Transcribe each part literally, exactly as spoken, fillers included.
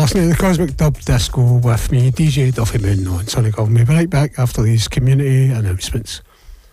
listening to the Cosmic Dub Disco with me, D J Duffy Moon on Sonic Golf. We'll be right back after these community announcements.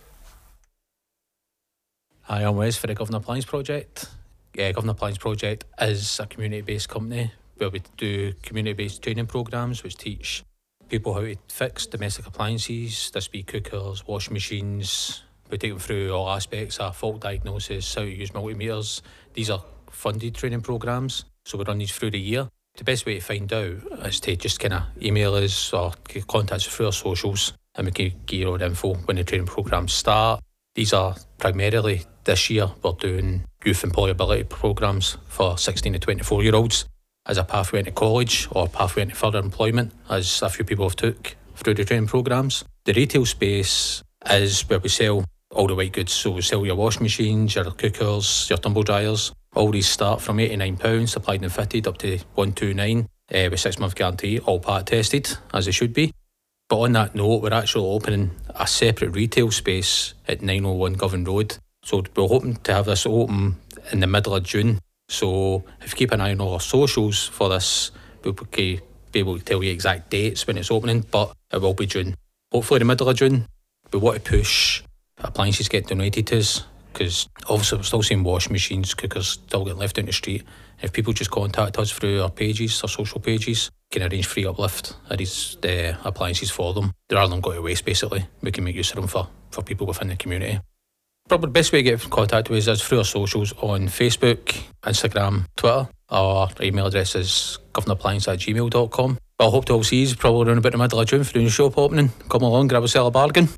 Hi, I'm Wes for the Governor Appliance Project. Yeah, Governor Appliance Project is a community-based company where we do community-based training programmes which teach people how to fix domestic appliances. This be cookers, washing machines. We take them through all aspects of fault diagnosis, how to use multimeters. These are funded training programmes, so we run these through the year. The best way to find out is to just kind of email us or contact us through our socials, and we can give you all the info when the training programmes start. These are primarily, this year, we're doing youth employability programmes for sixteen to twenty-four year olds as a pathway into college or pathway into further employment, as a few people have took through the training programmes. The retail space is where we sell all the white goods, so we sell your washing machines, your cookers, your tumble dryers. All these start from eighty-nine pounds, supplied and fitted, up to one two nine, uh, with six month guarantee, all part tested, as they should be. But on that note, we're actually opening a separate retail space at nine oh one Govan Road. So we're hoping to have this open in the middle of June. So if you keep an eye on all our socials for this, we'll be able to tell you exact dates when it's opening, but it will be June. Hopefully the middle of June. We want to push appliances get donated to us, because obviously we're still seeing washing machines, cookers still getting left out the street. If people just contact us through our pages, our social pages, we can arrange free uplift of these uh, appliances for them. Rather than go to waste, basically. We can make use of them for, for people within the community. Probably the best way to get in contact with us is through our socials on Facebook, Instagram, Twitter. Our email address is governorappliance at gmail dot com. But I hope to all see you probably around about the middle of June for the new shop opening. Come along, grab yourself a bargain.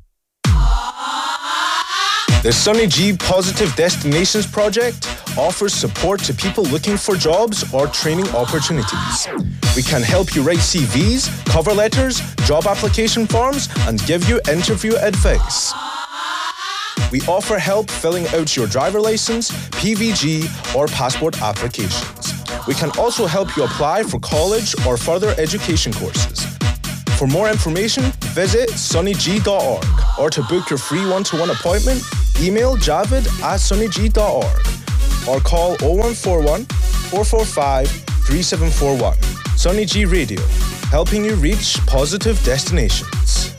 The Sonny G Positive Destinations Project offers support to people looking for jobs or training opportunities. We can help you write C Vs, cover letters, job application forms, and give you interview advice. We offer help filling out your driver license, P V G, or passport applications. We can also help you apply for college or further education courses. For more information, visit sonny g dot org, or to book your free one-to-one appointment, email javid at sonny g dot org or call oh one four one, four four five, three seven four one. Sonny G Radio, helping you reach positive destinations.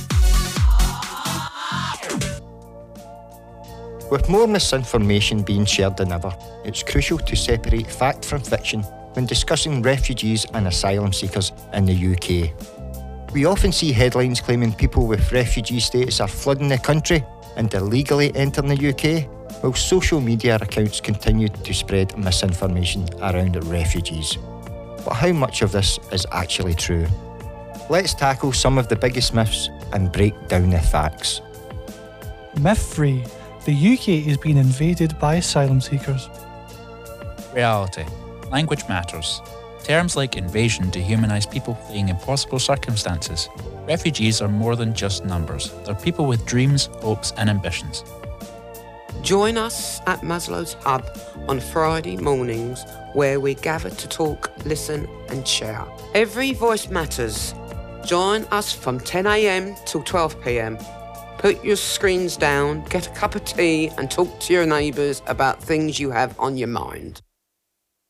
With more misinformation being shared than ever, it's crucial to separate fact from fiction when discussing refugees and asylum seekers in the U K. We often see headlines claiming people with refugee status are flooding the country and illegally entering the U K, while social media accounts continue to spread misinformation around refugees. But how much of this is actually true? Let's tackle some of the biggest myths and break down the facts. Myth three. The U K is being invaded by asylum seekers. Reality. Language matters. Terms like invasion dehumanise people fleeing impossible circumstances. Refugees are more than just numbers. They're people with dreams, hopes and ambitions. Join us at Maslow's Hub on Friday mornings, where we gather to talk, listen and share. Every voice matters. Join us from ten a m till twelve p m. Put your screens down, get a cup of tea and talk to your neighbours about things you have on your mind.